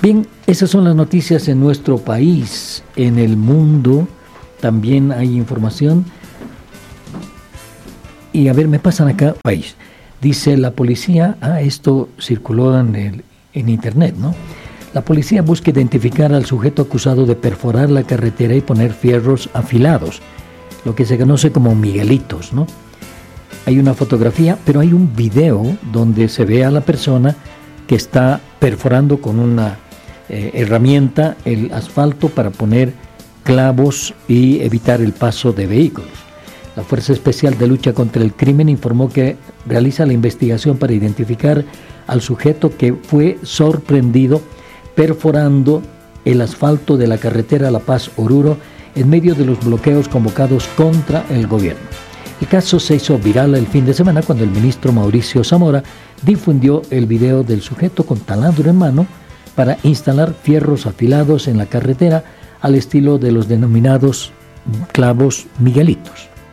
Bien, esas son las noticias en nuestro país. En el mundo también hay información. Y a ver, me pasan acá, país. Dice la policía, esto circuló en internet, ¿no? La policía busca identificar al sujeto acusado de perforar la carretera y poner fierros afilados, lo que se conoce como miguelitos, ¿no? Hay una fotografía, pero hay un video donde se ve a la persona que está perforando con una herramienta el asfalto para poner clavos y evitar el paso de vehículos. La Fuerza Especial de Lucha contra el Crimen informó que realiza la investigación para identificar al sujeto que fue sorprendido perforando el asfalto de la carretera La Paz-Oruro en medio de los bloqueos convocados contra el gobierno. El caso se hizo viral el fin de semana cuando el ministro Mauricio Zamora difundió el video del sujeto con taladro en mano para instalar fierros afilados en la carretera al estilo de los denominados clavos miguelitos.